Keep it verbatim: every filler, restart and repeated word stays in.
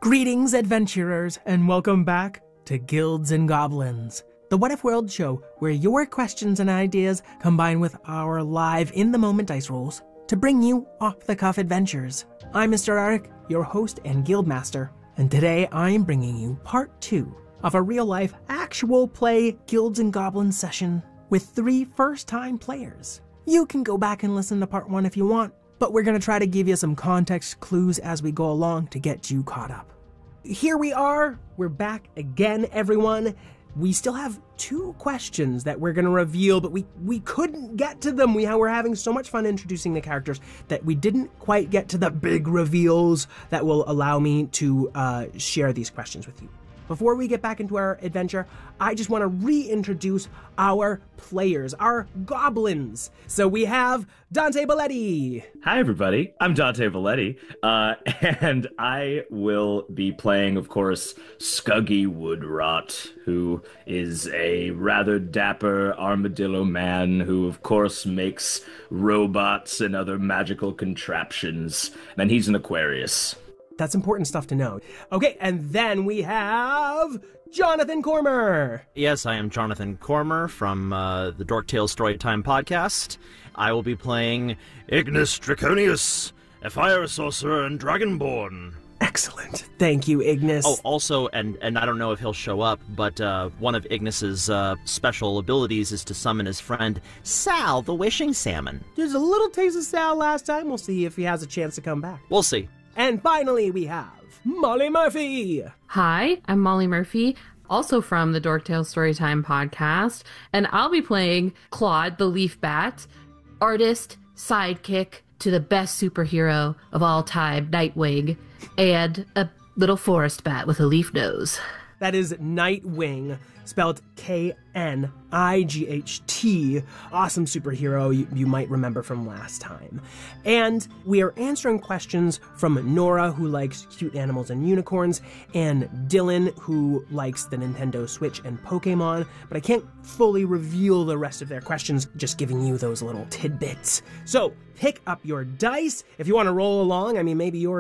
Greetings, adventurers, and welcome back to Guilds and Goblins, the What If World show where your questions and ideas combine with our live in-the-moment dice rolls to bring you off-the-cuff adventures. I'm Mister Arik, your host and guildmaster, and today I'm bringing you part two of a real-life, actual play Guilds and Goblins session with three first-time players. You can go back and listen to part one if you want, but we're going to try to give you some context clues as we go along to get you caught up. Here we are. We're back again, everyone. We still have two questions that we're going to reveal, but we, we couldn't get to them. We were having so much fun introducing the characters that we didn't quite get to the big reveals that will allow me to uh, share these questions with you. Before we get back into our adventure, I just want to reintroduce our players, our goblins. So we have Dante Belletti. Hi, everybody. I'm Dante Belletti, uh, and I will be playing, of course, Scuggy Woodrot, who is a rather dapper armadillo man who, of course, makes robots and other magical contraptions, and he's an Aquarius. That's important stuff to know. Okay, and then we have Jonathan Cormer. Yes, I am Jonathan Cormer from uh, the Dork Tales Storytime podcast. I will be playing Ignis Draconius, a fire sorcerer and dragonborn. Excellent. Thank you, Ignis. Oh, also, and, and I don't know if he'll show up, but uh, one of Ignis's uh, special abilities is to summon his friend Sal, the Wishing Salmon. There's a little taste of Sal last time. We'll see if he has a chance to come back. We'll see. And finally, we have Molly Murphy. Hi, I'm Molly Murphy, also from the Dork Tales Storytime podcast, and I'll be playing Claude the Leaf Bat, artist, sidekick to the best superhero of all time, Nightwing, and a little forest bat with a leaf nose. That is Nightwing, spelled K N I G H T. Awesome superhero you, you might remember from last time. And we are answering questions from Nora, who likes cute animals and unicorns, and Dylan, who likes the Nintendo Switch and Pokemon, but I can't fully reveal the rest of their questions, just giving you those little tidbits. So pick up your dice if you want to roll along. I mean, maybe yours